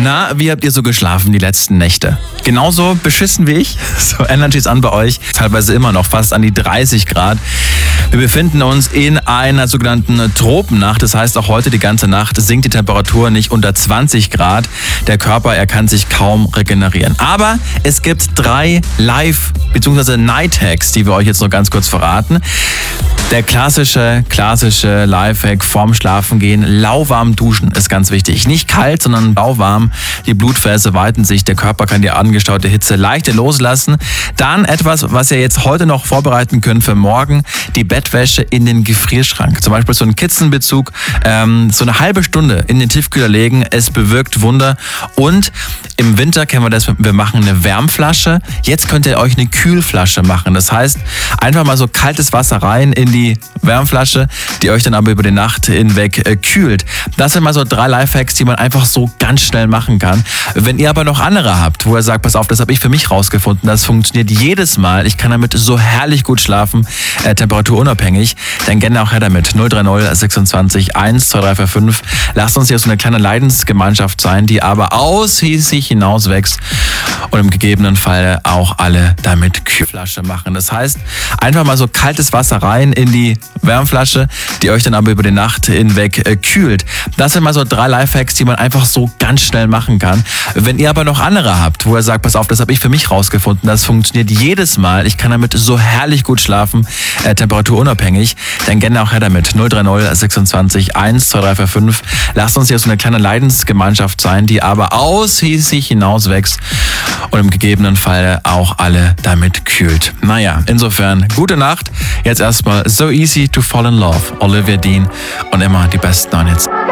Na, wie habt ihr so geschlafen die letzten Nächte? Genauso beschissen wie ich? So Energy's an bei euch, teilweise immer noch fast an die 30 Grad. Wir befinden uns in einer sogenannten Tropennacht. Das heißt, auch heute die ganze Nacht sinkt die Temperatur nicht unter 20 Grad. Der Körper, er kann sich kaum regenerieren. Aber es gibt 3 Live- bzw. Night-Hacks, die wir euch jetzt noch ganz kurz verraten. Der klassische Lifehack vorm Schlafengehen, lauwarm duschen ist ganz wichtig. Nicht kalt, sondern lauwarm. Die Blutgefäße weiten sich, der Körper kann die angestaute Hitze leichter loslassen. Dann etwas, was ihr jetzt heute noch vorbereiten könnt für morgen, die Bettwäsche in den Gefrierschrank. Zum Beispiel so einen Kitzenbezug, so eine halbe Stunde in den Tiefkühler legen. Es bewirkt Wunder. Und im Winter kennen wir das, wir machen eine Wärmflasche. Jetzt könnt ihr euch eine Kühlflasche machen. Das heißt, einfach mal so kaltes Wasser rein in die Wärmflasche, die euch dann aber über die Nacht hinweg kühlt. Das sind mal so 3 Lifehacks, die man einfach so ganz schnell machen kann. Wenn ihr aber noch andere habt, wo ihr sagt, pass auf, das habe ich für mich rausgefunden, das funktioniert jedes Mal, ich kann damit so herrlich gut schlafen, temperaturunabhängig, dann gerne auch her damit. 030 26 1 2345. Lasst uns hier so eine kleine Leidensgemeinschaft sein, die aber aus sich hinaus wächst und im gegebenen Fall auch alle damit Kühlflasche machen. Das heißt, einfach mal so kaltes Wasser rein in die Wärmflasche, die euch dann aber über die Nacht hinweg kühlt. Das sind mal so 3 Lifehacks, die man einfach so ganz schnell machen kann. Wenn ihr aber noch andere habt, wo ihr sagt, pass auf, das habe ich für mich rausgefunden, das funktioniert jedes Mal, ich kann damit so herrlich gut schlafen, temperaturunabhängig, dann gerne auch her damit. 030 26 1 2345. Lasst uns hier so eine kleine Leidensgemeinschaft sein, die aber aus sich hinaus wächst und im gegebenen Fall auch alle damit kühlt. Naja, insofern, gute Nacht. Jetzt erstmal So Easy to Fall in Love, Olivia Dean und immer die besten 9 Hits.